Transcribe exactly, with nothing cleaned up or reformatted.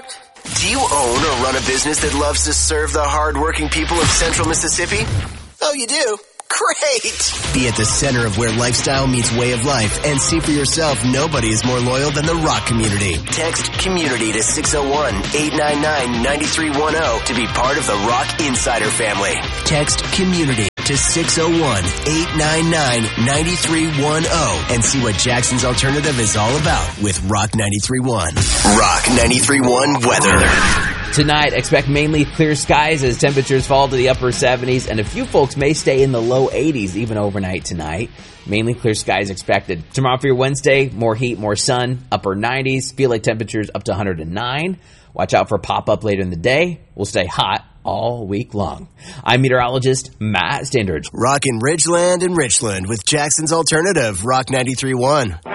product? Do you own or run a business that loves to serve the hard-working people of Central Mississippi? Oh, you do? Great! Be at the center of where lifestyle meets way of life and see for yourself nobody is more loyal than the Rock community. Text COMMUNITY to six oh one, eight nine nine, nine three one oh to be part of the Rock Insider family. Text COMMUNITY to six oh one, eight nine nine, nine three one oh and see what Jackson's Alternative is all about with Rock ninety-three point one. Rock ninety-three point one weather. Tonight, expect mainly clear skies as temperatures fall to the upper seventies, and a few folks may stay in the low eighties even overnight tonight. Mainly clear skies expected. Tomorrow for your Wednesday, more heat, more sun, upper nineties. Feel like temperatures up to one hundred nine. Watch out for a pop-up later in the day. We'll stay hot all week long. I'm meteorologist Matt Standard. Rock in Ridgeland and Richland with Jackson's Alternative, Rock ninety-three point one.